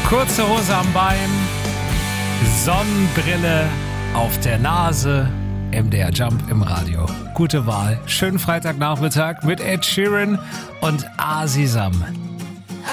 Kurze Hose am Bein, Sonnenbrille auf der Nase, MDR Jump im Radio. Gute Wahl. Schönen Freitagnachmittag mit Ed Sheeran und Azizam.